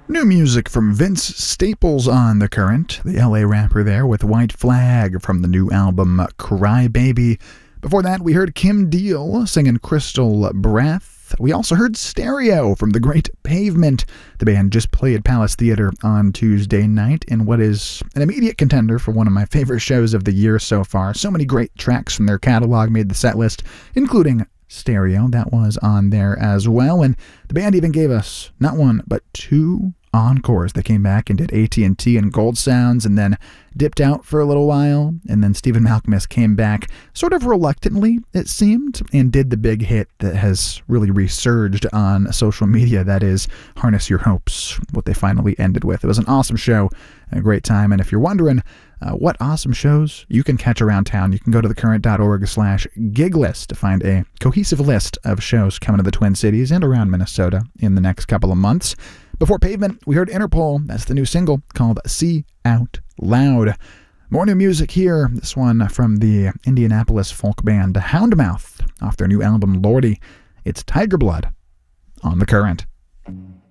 New music from Vince Staples on The Current, the LA rapper there, with White Flag from the new album Cry Baby. Before that, we heard Kim Deal singing Crystal Breath. We also heard Stereo from the great Pavement. The band just played Palace Theater on Tuesday night in what is an immediate contender for one of my favorite shows of the year so far. So many great tracks from their catalog made the set list, including Stereo, that was on there as well, and the band even gave us not one but two encores. They came back and did AT&T and Gold Sounds and then dipped out for a little while, and then Stephen Malkmus came back sort of reluctantly, it seemed, and did the big hit that has really resurged on social media, that is Harness Your Hopes, what they finally ended with. It was an awesome show, a great time, and if you're wondering what awesome shows you can catch around town, you can go to thecurrent.org/gig list to find a cohesive list of shows coming to the Twin Cities and around Minnesota in the next couple of months. Before Pavement, we heard Interpol. That's the new single called See Out Loud. More new music here. This one from the Indianapolis folk band Houndmouth off their new album Lordy. It's Tiger Blood on The Current.